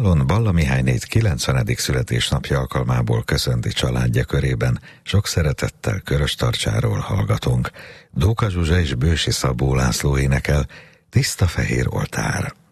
vonalon Balla Mihálynét 90. születésnapja alkalmából köszönti családja körében, sok szeretettel Köröstarcsáról hallgatónk. Dóka Zsuzsa és Bősi Szabó László énekel, Tiszta fehér oltár.